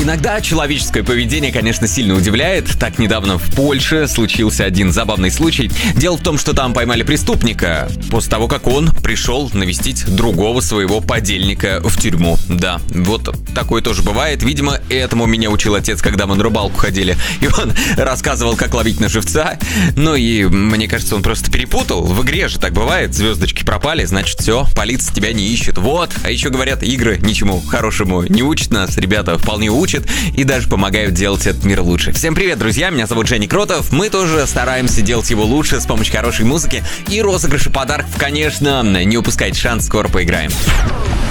Иногда человеческое поведение, конечно, сильно удивляет. Так недавно в Польше случился один забавный случай. Дело в том, что там поймали преступника после того, как он пришел навестить другого своего подельника в тюрьму. Да, вот такое тоже бывает. Видимо, этому меня учил отец, когда мы на рыбалку ходили. И он рассказывал, как ловить на живца. Ну и мне кажется, он просто перепутал. В игре же так бывает. Звездочки пропали, значит все, полиция тебя не ищет. Вот. А еще говорят, игры ничему хорошему не учат нас. Ребята вполне учат и даже помогают делать этот мир лучше. Всем привет, друзья, меня зовут Женя Кротов. Мы тоже стараемся делать его лучше с помощью хорошей музыки и розыгрыша подарков, конечно. Не упускайте шанс, скоро поиграем.